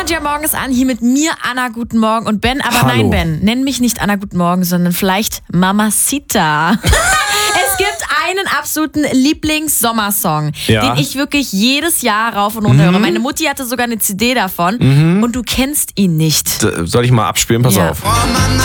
Energy Morgen ist an, hier mit mir, Anna, guten Morgen und Ben. Aber Hallo. Nein, Ben, nenn mich nicht Anna, guten Morgen, sondern vielleicht Mamacita. Es gibt einen absoluten Lieblings-Sommersong, Ja. den ich wirklich jedes Jahr rauf und runter höre. Meine Mutti hatte sogar eine CD davon und du kennst ihn nicht. Soll ich mal abspielen? Pass Ja. auf. Oh Mama,